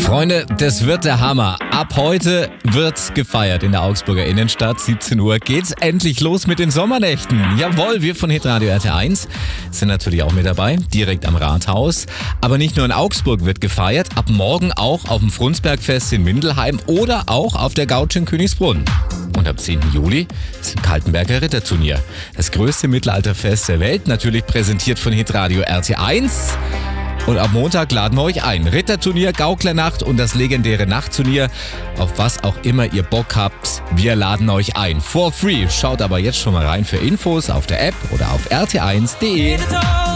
Freunde, das wird der Hammer. Ab heute wird's gefeiert in der Augsburger Innenstadt. 17 Uhr geht's endlich los mit den Sommernächten. Jawohl, wir von Hitradio RT1 sind natürlich auch mit dabei, direkt am Rathaus. Aber nicht nur in Augsburg wird gefeiert, ab morgen auch auf dem Frundsbergfest in Mindelheim oder auch auf der Gaucho in Königsbrunn. Und ab 10. Juli ist im Kaltenberger Ritterturnier. Das größte Mittelalterfest der Welt, natürlich präsentiert von Hitradio RT1. Und ab Montag laden wir euch ein. Ritterturnier, Gauklernacht und das legendäre Nachtturnier. Auf was auch immer ihr Bock habt, wir laden euch ein. For free. Schaut aber jetzt schon mal rein für Infos auf der App oder auf rt1.de.